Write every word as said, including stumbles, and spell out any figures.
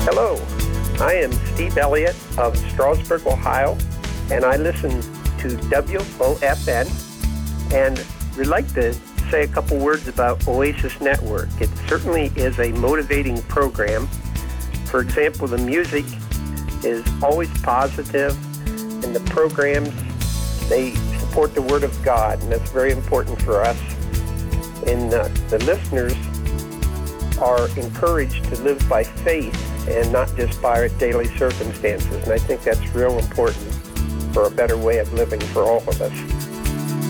Hello, I am Steve Elliott of Strasburg, Ohio, and I listen to W O F N, and we'd like to say a couple words about Oasis Network. It certainly is a motivating program. For example, the music is always positive, and the programs, they support the Word of God, and that's very important for us. And uh, the listeners are encouraged to live by faith and not just by our daily circumstances. And I think that's real important for a better way of living for all of us.